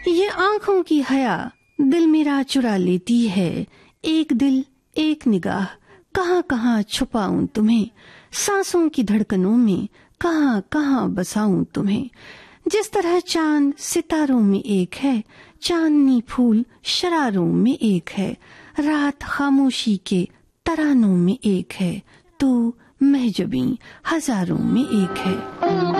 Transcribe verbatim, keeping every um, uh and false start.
ये आंखों की हया दिल मेरा चुरा लेती है, एक दिल एक निगाह कहाँ कहाँ छुपाऊं तुम्हें, सांसों की धड़कनों में कहाँ कहाँ बसाऊं तुम्हें। जिस तरह चांद सितारों में एक है, चांदनी फूल शरारों में एक है, रात खामोशी के तरानों में एक है, तू महजबी हजारों में एक है।